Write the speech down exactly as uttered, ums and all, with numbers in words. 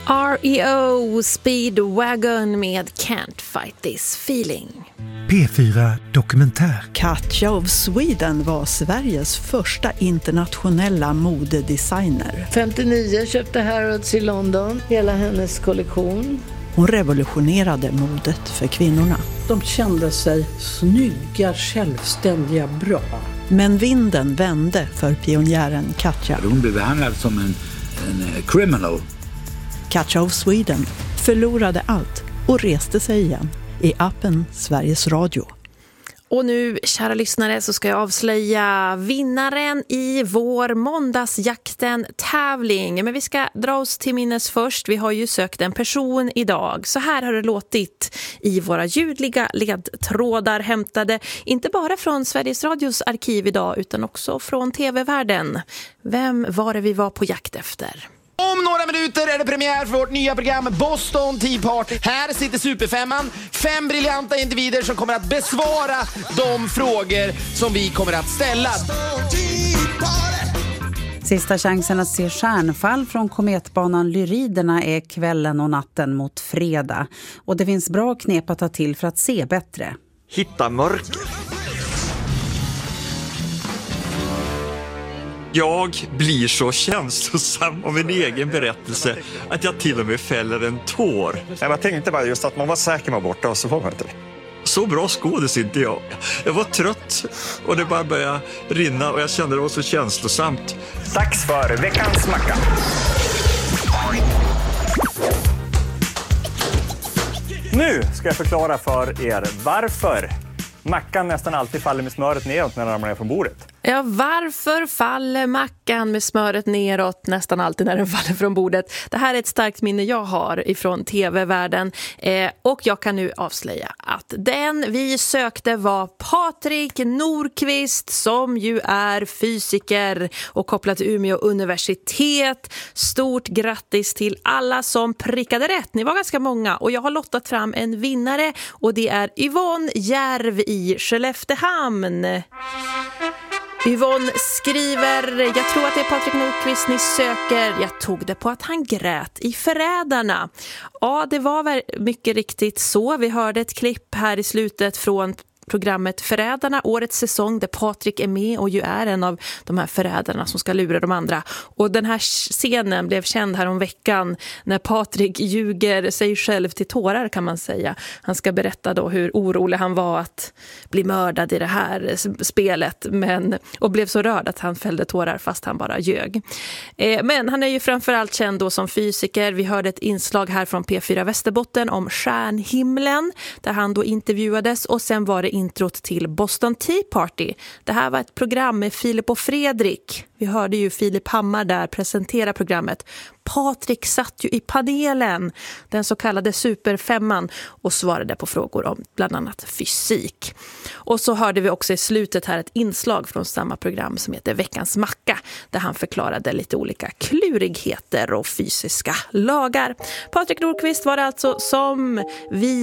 R E O Speedwagon med Can't Fight This Feeling. P fyra Dokumentär. Katja of Sweden var Sveriges första internationella modedesigner. femtionio köpte Harrods i London, hela hennes kollektion. Hon revolutionerade modet för kvinnorna. De kände sig snygga, självständiga, bra. Men vinden vände för pionjären Katja. Hon blev behandlad som en, en criminal. Katja of Sweden förlorade allt och reste sig igen i appen Sveriges Radio. Och nu, kära lyssnare, så ska jag avslöja vinnaren i vår måndagsjakten-tävling. Men vi ska dra oss till minnes först. Vi har ju sökt en person idag. Så här har det låtit i våra ljudliga ledtrådar hämtade inte bara från Sveriges Radios arkiv idag utan också från tv-världen. Vem var det vi var på jakt efter? Om några minuter är det premiär för vårt nya program Boston Tea Party. Här sitter Superfemman, fem briljanta individer som kommer att besvara de frågor som vi kommer att ställa. Sista chansen att se stjärnfall från kometbanan Lyriderna är kvällen och natten mot fredag. Och det finns bra knep att ta till för att se bättre. Hitta mörker. Jag blir så känslosam av min egen berättelse att jag till och med fäller en tår. Jag tänkte bara just att man var säker med borta och så får man inte det. Så bra skådis inte jag. Jag var trött och det bara började rinna och jag kände det var så känslosamt. Dags för veckans macka. Nu ska jag förklara för er varför mackan nästan alltid faller med smöret neråt när den ramlar ner från bordet. Ja, varför faller mackan med smöret neråt nästan alltid när den faller från bordet? Det här är ett starkt minne jag har ifrån tv-världen. Eh, och jag kan nu avslöja att den vi sökte var Patrik Nordqvist, som ju är fysiker och kopplad till Umeå universitet. Stort grattis till alla som prickade rätt. Ni var ganska många och jag har lottat fram en vinnare och det är Yvonne Järv i Skelleftehamn. Yvonne skriver, jag tror att det är Patrik Nordqvist ni söker. Jag tog det på att han grät i Förrädarna. Ja, det var mycket riktigt så. Vi hörde ett klipp här i slutet från programmet Förrädarna, årets säsong där Patrik är med och ju är en av de här förrädarna som ska lura de andra. Och den här scenen blev känd här om veckan när Patrik ljuger sig själv till tårar, kan man säga. Han ska berätta då hur orolig han var att bli mördad i det här spelet, men, och blev så rörd att han fällde tårar fast han bara ljög. Eh, men han är ju framförallt känd då som fysiker. Vi hörde ett inslag här från P fyra Västerbotten om stjärnhimlen där han då intervjuades, och sen var det introt till Boston Tea Party. Det här var ett program med Filip och Fredrik. Vi hörde ju Filip Hammar där presentera programmet. Patrik satt ju i panelen, den så kallade superfemman, och svarade på frågor om bland annat fysik. Och så hörde vi också i slutet här ett inslag från samma program som heter Veckans macka, där han förklarade lite olika klurigheter och fysiska lagar. Patrik Nordqvist var det alltså som vi